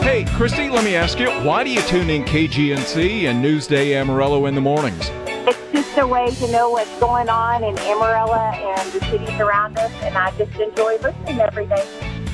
Hey, Christy, let me ask you, why do you tune in KGNC and Newsday Amarillo in the mornings? It's just a way to know what's going on in Amarillo and the cities around us, and I just enjoy listening every day.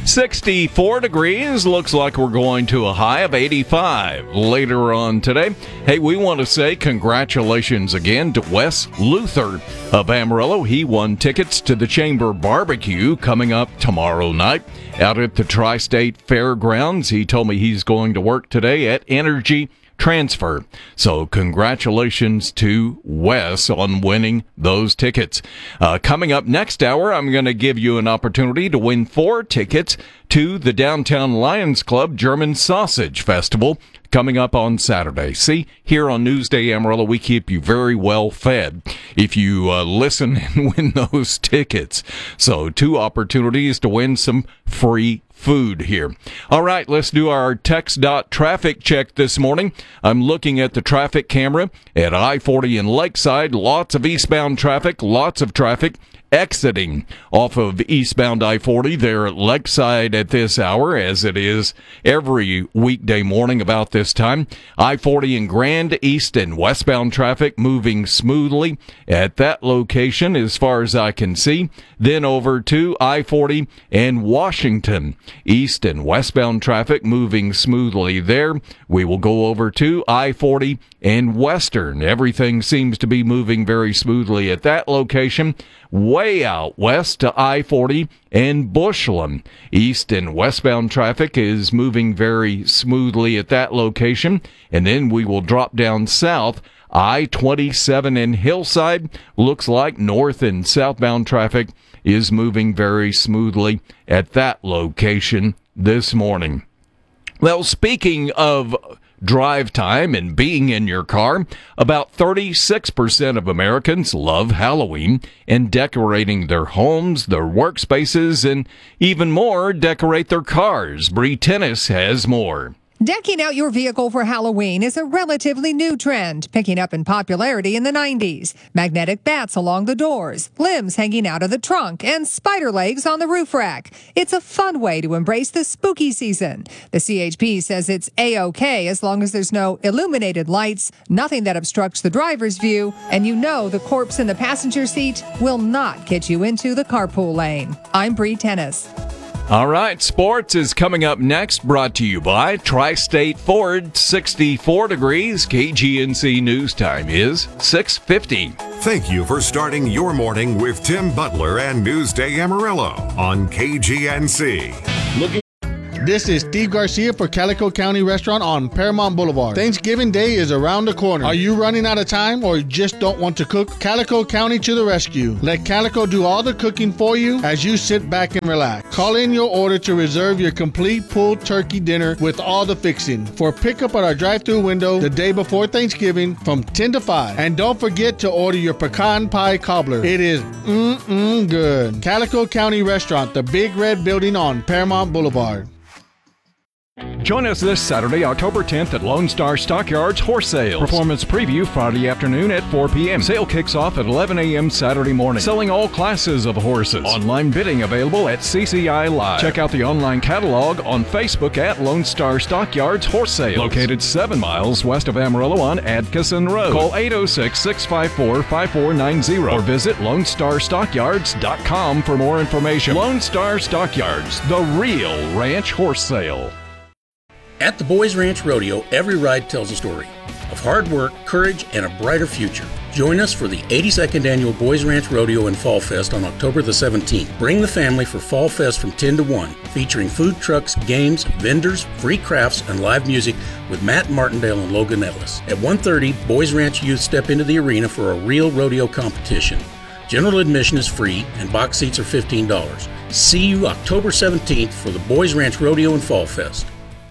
64 degrees. Looks like we're going to a high of 85 later on today. Hey, we want to say congratulations again to Wes Luther of Amarillo. He won tickets to the Chamber Barbecue coming up tomorrow night out at the Tri-State Fairgrounds. He told me he's going to work today at Energy Transfer. So congratulations to Wes on winning those tickets. Coming up next hour, I'm going to give you an opportunity to win 4 tickets to the Downtown Lions Club German Sausage Festival coming up on Saturday. See, here on Newsday Amarillo, we keep you very well fed if you listen and win those tickets. So 2 opportunities to win some free food here. All right, let's do our text.traffic check this morning. I'm looking at the traffic camera at I-40 in Lakeside. Lots of eastbound traffic, lots of traffic exiting off of eastbound I-40 there at Lakeside at this hour, as it is every weekday morning about this time. I-40 in Grand, east and westbound traffic moving smoothly at that location as far as I can see. Then over to I-40 and Washington. East and westbound traffic moving smoothly there. We will go over to I-40 and Western. Everything seems to be moving very smoothly at that location. Way out west to I-40 and Bushland. East and westbound traffic is moving very smoothly at that location. And then we will drop down south. I-27 in Hillside. Looks like north and southbound traffic is moving very smoothly at that location this morning. Well, speaking of drive time and being in your car, about 36% of Americans love Halloween and decorating their homes, their workspaces, and even more, decorate their cars. Bree Tennis has more. Decking out your vehicle for Halloween is a relatively new trend, picking up in popularity in the 90s. Magnetic bats along the doors, limbs hanging out of the trunk, and spider legs on the roof rack. It's a fun way to embrace the spooky season. The CHP says it's A-OK as long as there's no illuminated lights, nothing that obstructs the driver's view, and you know the corpse in the passenger seat will not get you into the carpool lane. I'm Bree Tennis. All right, sports is coming up next, brought to you by Tri-State Ford. 64 degrees. KGNC News Time is 6:50. Thank you for starting your morning with Tim Butler and Newsday Amarillo on KGNC. This is Steve Garcia for Calico County Restaurant on Paramount Boulevard. Thanksgiving Day is around the corner. Are you running out of time or just don't want to cook? Calico County to the rescue. Let Calico do all the cooking for you as you sit back and relax. Call in your order to reserve your complete pulled turkey dinner with all the fixing for pickup at our drive-thru window the day before Thanksgiving from 10 to 5. And don't forget to order your pecan pie cobbler. It is good. Calico County Restaurant, the Big Red Building on Paramount Boulevard. Join us this Saturday, October 10th at Lone Star Stockyards Horse Sales. Performance preview Friday afternoon at 4 p.m. Sale kicks off at 11 a.m. Saturday morning. Selling all classes of horses. Online bidding available at CCI Live. Check out the online catalog on Facebook at Lone Star Stockyards Horse Sales. Located 7 miles west of Amarillo on Adkisson Road. Call 806-654-5490 or visit LoneStarStockyards.com for more information. Lone Star Stockyards, the real ranch horse sale. At the Boys Ranch Rodeo, every ride tells a story of hard work, courage, and a brighter future. Join us for the 82nd Annual Boys Ranch Rodeo and Fall Fest on October the 17th. Bring the family for Fall Fest from 10 to 1, featuring food trucks, games, vendors, free crafts, and live music with Matt Martindale and Logan Ellis. At 1:30, Boys Ranch youth step into the arena for a real rodeo competition. General admission is free, and box seats are $15. See you October 17th for the Boys Ranch Rodeo and Fall Fest.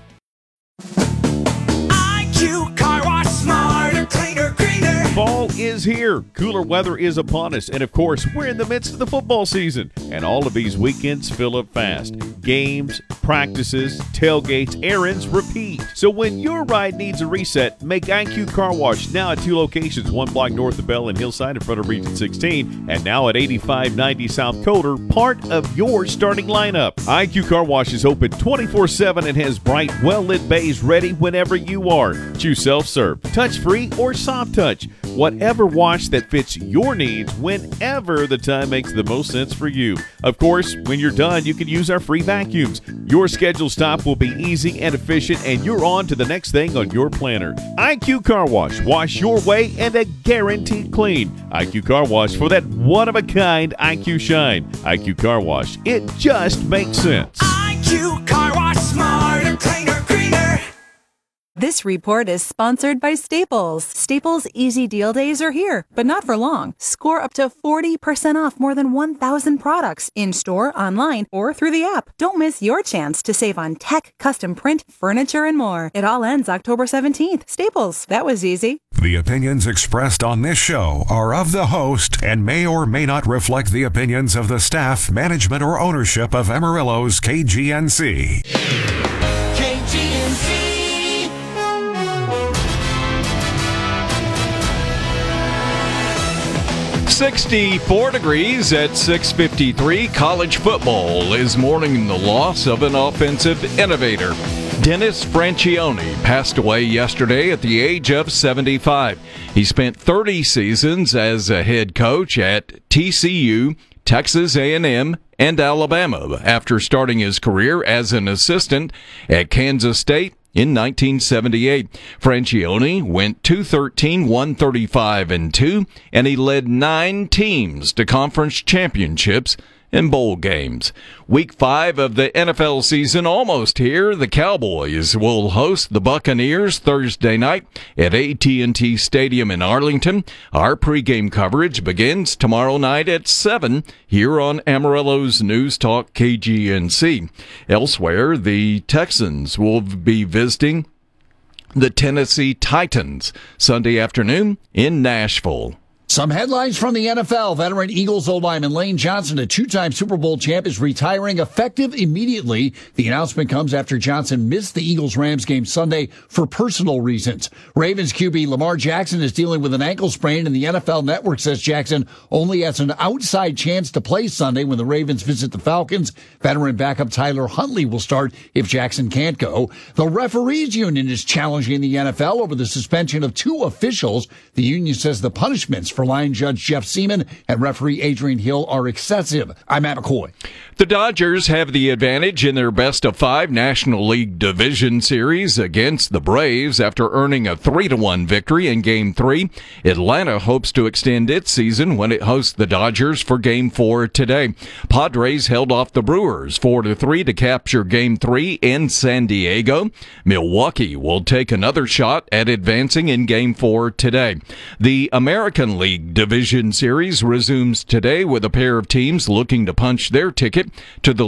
IQ Car Wash, smarter, cleaner, greener. Fall is is here. Cooler weather is upon us. And, of course, we're in the midst of the football season. And all of these weekends fill up fast. Games, practices, tailgates, errands, repeat. So when your ride needs a reset, make IQ Car Wash now at 2 locations, 1 block north of Bell and Hillside in front of Region 16, and now at 8590 South Coder, part of your starting lineup. IQ Car Wash is open 24/7 and has bright, well-lit bays ready whenever you are. Choose self-serve, touch-free, or soft touch. Whatever wash that fits your needs whenever the time makes the most sense for you. Of course, when you're done, you can use our free vacuums. Your scheduled stop will be easy and efficient, and you're on to the next thing on your planner. IQ Car Wash. Wash your way and a guaranteed clean. IQ Car Wash for that one-of-a-kind IQ shine. IQ Car Wash. It just makes sense. IQ Car Wash. Smarter, cleaner, greener. This report is sponsored by Staples. Staples Easy Deal Days are here, but not for long. Score up to 40% off more than 1,000 products in-store, online, or through the app. Don't miss your chance to save on tech, custom print, furniture, and more. It all ends October 17th. Staples. That was easy. The opinions expressed on this show are of the host and may or may not reflect the opinions of the staff, management, or ownership of Amarillo's KGNC. KGNC. 64 degrees at 6:53. College football is mourning the loss of an offensive innovator. Dennis Franchione passed away yesterday at the age of 75. He spent 30 seasons as a head coach at TCU, Texas A&M, and Alabama after starting his career as an assistant at Kansas State in 1978. Francione went 213, 135-2, and he led 9 teams to conference championships and bowl games. Week 5 of the NFL season almost here. The Cowboys will host the Buccaneers Thursday night at AT&T Stadium in Arlington. Our pregame coverage begins tomorrow night at 7 here on Amarillo's News Talk KGNC. Elsewhere, the Texans will be visiting the Tennessee Titans Sunday afternoon in Nashville. Some headlines from the NFL. Veteran Eagles O-lineman Lane Johnson, a 2-time Super Bowl champ, is retiring effective immediately. The announcement comes after Johnson missed the Eagles-Rams game Sunday for personal reasons. Ravens QB Lamar Jackson is dealing with an ankle sprain, and the NFL Network says Jackson only has an outside chance to play Sunday when the Ravens visit the Falcons. Veteran backup Tyler Huntley will start if Jackson can't go. The Referees Union is challenging the NFL over the suspension of 2 officials. The union says the punishments for line judge Jeff Seaman and referee Adrian Hill are excessive. I'm Matt McCoy. The Dodgers have the advantage in their best-of-5 National League Division Series against the Braves after earning a 3-1 victory in Game 3. Atlanta hopes to extend its season when it hosts the Dodgers for Game 4 today. Padres held off the Brewers 4-3 to capture Game 3 in San Diego. Milwaukee will take another shot at advancing in Game 4 today. The American League Division Series resumes today with a pair of teams looking to punch their ticket to the